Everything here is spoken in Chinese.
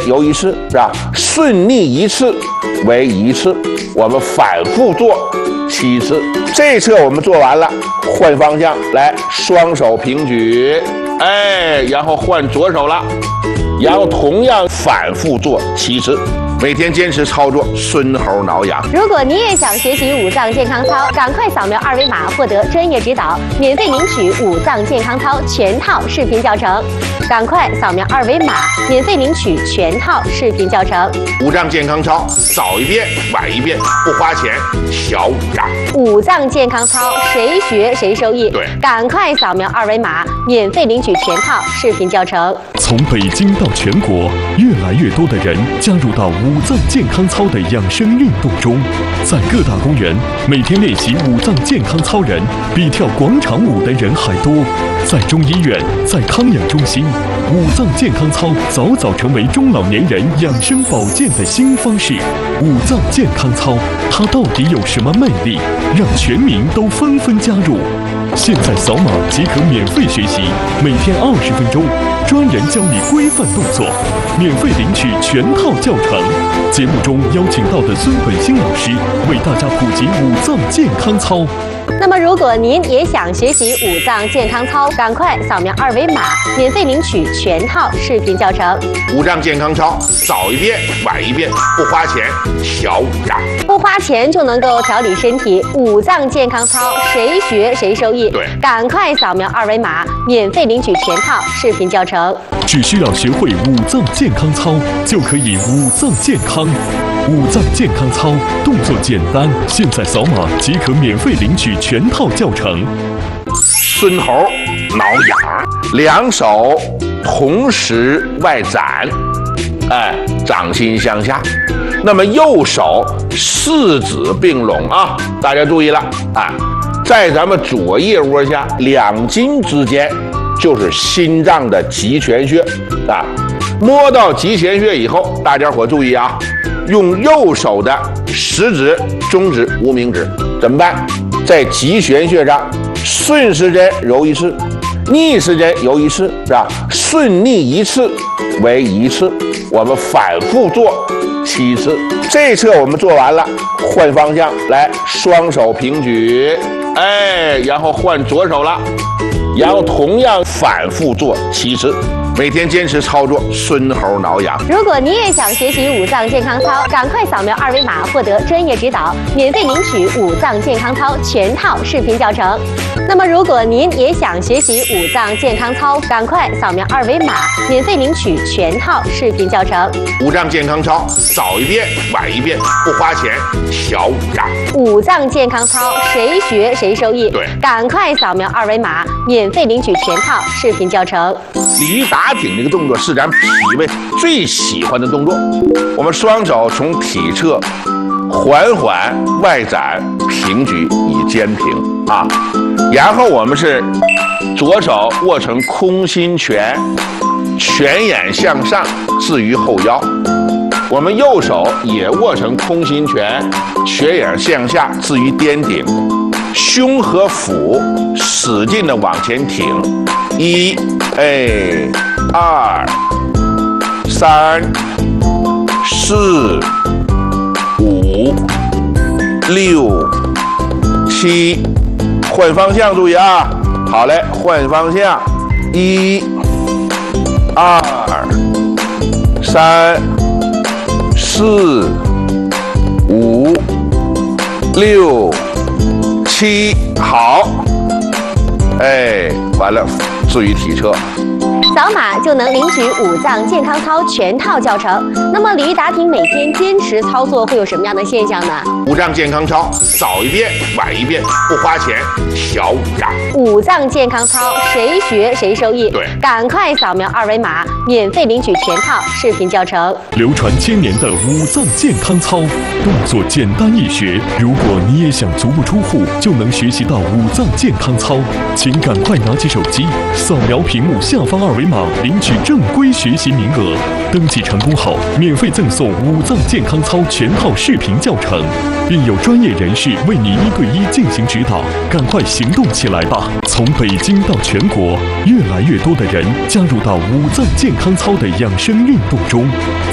有一次，是吧？顺逆一次为一次，我们反复做7次。这侧我们做完了，换方向来，双手平举，然后换左手了，然后同样反复做7次。每天坚持操作，孙猴挠痒。 如果你也想学习五脏健康操，赶快扫描2维码获得专业指导，免费领取五脏健康操全套视频教程。赶快扫描2维码，免费领取全套视频教程。 五脏健康操，早一遍晚一遍，不花钱，小五脏。 五脏健康操，谁学谁受益。 对， 赶快扫描2维码，免费领取全套视频教程。 从北京到全国，越来越多的人加入到五脏健康操的养生运动中，在各大公园，每天练习五脏健康操人比跳广场舞的人还多。在中医院，在康养中心，五脏健康操早早成为中老年人养生保健的新方式。五脏健康操，它到底有什么魅力，让全民都纷纷加入？现在扫码即可免费学习，每天20分钟，专人教你规范动作，免费领取全套教程。节目中邀请到的孙本兴老师为大家普及五脏健康操。 那么，如果您也想学习五脏健康操，赶快扫描2维码，免费领取全套视频教程。 五脏健康操，早一遍晚一遍，不花钱，小五脏。 不花钱就能够调理身体，五脏健康操，谁学谁受益。 对， 赶快扫描2维码，免费领取全套视频教程。 只需要学会五脏健康操，就可以五脏健康。五脏健康操动作简单，现在扫码即可免费领取全套教程。 孙猴挠痒，两手同时外展，掌心向下。那么右手四指并拢啊，大家注意了啊，在咱们左腋窝下2筋之间就是心脏的极泉穴啊。摸到极泉穴以后，大家伙注意啊，用右手的食指、中指、无名指怎么办？在极泉穴上顺时针揉1次，逆时针揉1次，是吧？顺逆1次为1次，我们反复做7次。这侧我们做完了，换方向来，双手平举，然后换左手了，然后同样反复做7次。每天坚持操作，孙猴挠痒。 如果你也想学习五脏健康操，赶快扫描2维码获得专业指导，免费领取五脏健康操全套视频教程。那么，如果您也想学习五脏健康操，赶快扫描2维码，免费领取全套视频教程。 五脏健康操，早一遍晚一遍，不花钱，小五脏。 五脏健康操，谁学谁受益。 对， 赶快扫描2维码，免费领取全套视频教程。 鲤鱼打挺这个动作是咱脾胃最喜欢的动作。我们双手从体侧缓缓外展平举以肩平啊，然后我们是左手握成空心拳，拳眼向上置于后腰，我们右手也握成空心拳，拳眼向下置于颠顶，胸和腹使劲的往前挺，1、2、3、4、5、6、7，换方向注意啊！好嘞，换方向，1、2、3、4、5、6、7，好，完了，置于体侧。 扫码就能领取五脏健康操全套教程。那么鲤鱼打挺每天坚持操作会有什么样的现象呢？ 五脏健康操，早一遍晚一遍，不花钱，小五脏。 五脏健康操，谁学谁受益。 对， 赶快扫描2维码，免费领取全套视频教程。 流传1000年的五脏健康操，动作简单易学。如果你也想足不出户就能学习到五脏健康操，请赶快拿起手机，扫描屏幕下方2维码，领取正规学习名额。登记成功后，免费赠送五脏健康操全套视频教程，并有专业人士为你1对1进行指导。赶快行动起来吧！从北京到全国，越来越多的人加入到五脏健康操的养生运动中。